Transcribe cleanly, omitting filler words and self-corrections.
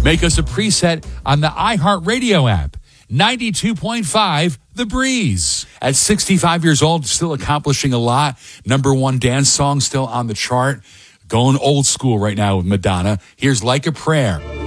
Make us a preset on the iHeartRadio app. 92.5 The Breeze. At 65 years old, still accomplishing a lot. Number one dance song still on the chart. Going old school right now with Madonna. Here's Like a Prayer.